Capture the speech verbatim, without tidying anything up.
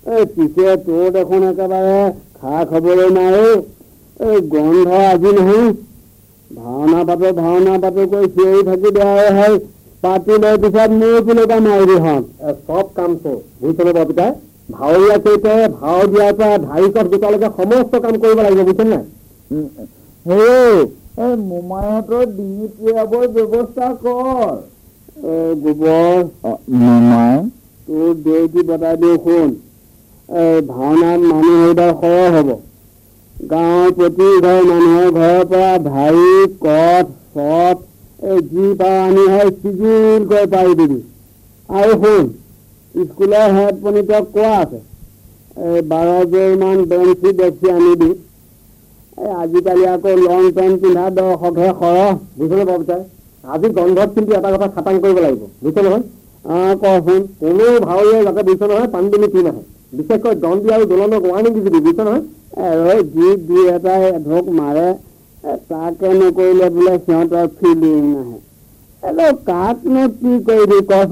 এই পিছে তোৰ দেখোন একেবাৰে খা খবৰে নাই। এই গন্ধ আজি নহয় ভাওনা পাতো ভাওনা পাতো কৰি চিঞৰি থাকি বেয়া হয়। পাতি লৈ পিছত মোৰ কিলোটা মাৰি হত চব কাম চোৰ বুজিছে নে বৰপিতাই? ভাৱৰীয়া কেইটাই ভাও দিয়াৰ পৰা ঢাৰিকত গোটালৈকে সমস্ত কাম কৰিব লাগিব বুজিছে নাই? এই মোমাইহঁতৰ ডিঙি তিয়াবৰ ব্যৱস্থা কৰ। গোবৰ মোমাই তোৰ দেউতি বতাই দিওঁ শুন। এই ভাওনাত মানুহ এইবাৰ সৰহ হ'ব। গাঁৱৰ প্ৰতি ঘৰ মানুহৰ ঘৰৰ পৰা ঢাৰি কঠ চট এই যি পাৰ আনি হয় চিজিলকৈ পাৰি দিবি। আৰু শুন, স্কুলৰ হেড পণ্ডিতক কোৱা আছে এই বাৰযোৰমান বেঞ্চি ডেক্সি আনিবি। এই আজিকালি আকৌ লং পেণ্ট পিন্ধা দৰ্শকহে সৰহ বুজিলে বৰপিতাই? আজি গন্ধত কিন্তু এটা কথা খাটাং কৰিব লাগিব বুজিছে নহয়? অঁ কচোন। কোনো ভাৱৰীয়াই যাতে বুজিছে নহয় পানী কি নাহে, বিশেষকৈ দণ্ডি আৰু দোলনক ৱাৰ্ণিং দি দিবি বুজিছে নহয়? এই যি দুই এটাই ঢোক মাৰে তাকে নকৰিলে বোলে সিহঁতৰ ফিলিং নাহে। এইটো কাকনো কি কৰিবি কচোন?